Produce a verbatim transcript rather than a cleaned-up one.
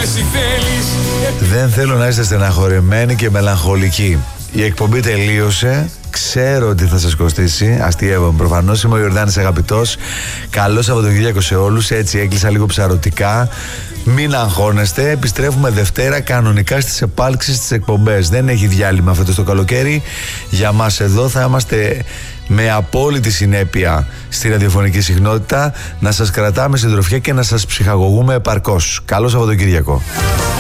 εσύ θέλεις. Δεν θέλω να είστε στεναχωρημένοι και μελαγχολικοί. Η εκπομπή τελείωσε. Ξέρω ότι θα σας κοστίσει. Αστείευομαι προφανώς. Είμαι ο Ιορδάνης Αγαπητός. Καλό Σαββατοκύριακο σε όλους. Έτσι έκλεισα λίγο ψαρωτικά. Μην αγχώνεστε. Επιστρέφουμε Δευτέρα κανονικά στις επάλξεις στις εκπομπές. Δεν έχει διάλειμμα φέτος το καλοκαίρι. Για μας εδώ θα είμαστε με απόλυτη συνέπεια στη ραδιοφωνική συχνότητα. Να σας κρατάμε συντροφιά και να σας ψυχαγωγούμε επαρκώς. Καλό Σαββατοκύριακο.